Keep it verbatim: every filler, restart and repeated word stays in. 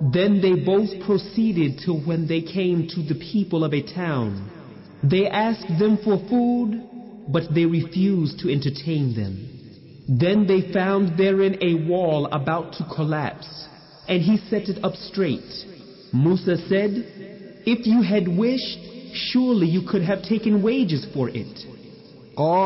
Then they both proceeded till when they came to the people of a town. They asked them for food, but they refused to entertain them. Then they found therein a wall about to collapse, and he set it up straight. Musa said, "If you had wished, surely you could have taken wages for it."